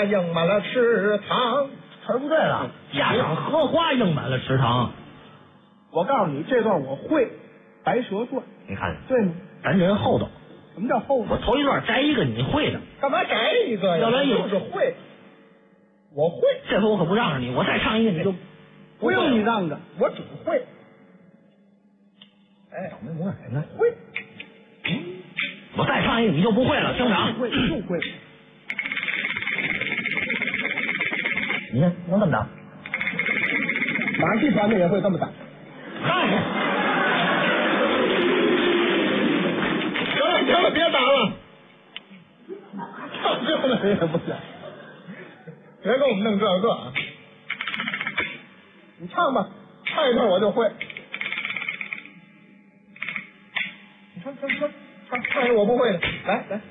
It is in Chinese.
花映满了池塘。 词儿不对了，架上荷花映满了池塘。 我告诉你，这段我会，《白蛇传》， 你看对吗？ 咱这人厚道， 什么叫后我头一段摘一个你会的， 干嘛摘一个呀？ 要不然就是会，我会。 这回我可不让着你，我再唱一个你就不用你让着，我只会。哎， 倒霉模样现在会。 我再唱一个你就不会了，听着啊！ 会就会。 你看能这么打？ 马戏团的也会这么打。 看你， 行了，别打了，唱这个也不行，别给我们弄这个啊！你唱吧，唱一段我就会。你唱一个我不会的，来。